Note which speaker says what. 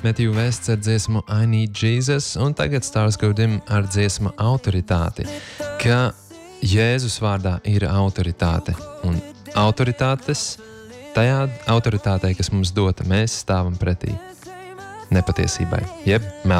Speaker 1: Matthew Wests ar dziesmu I Need Jesus, un tagad Stars Go Dim ar dziesmu Autoritāti, ka Jēzus vārdā ir autoritāte, un autoritātes, tajā autoritātei, kas mums dota, mēs stāvam pretī nepatiesībai, jeb